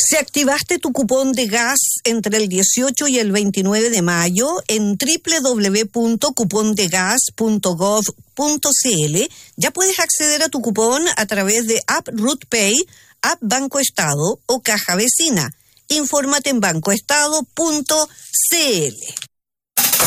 Si activaste tu cupón de gas entre el 18 y el 29 de mayo en www.cupondegas.gov.cl, ya puedes acceder a tu cupón a través de App RootPay, App Banco Estado o Caja Vecina. Infórmate en bancoestado.cl.